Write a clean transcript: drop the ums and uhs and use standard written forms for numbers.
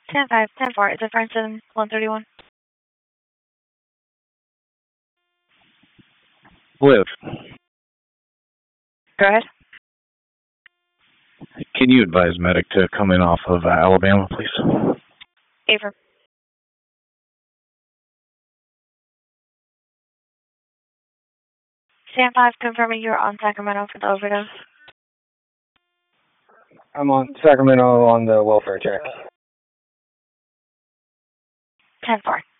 10-5, 10-4. Is it Francis 131? Liv, Go ahead. can you advise medic to come in off of Alabama, please? Affirm. Stand 5, confirming you're on Sacramento for the overdose. I'm on Sacramento on the welfare check. 10-4.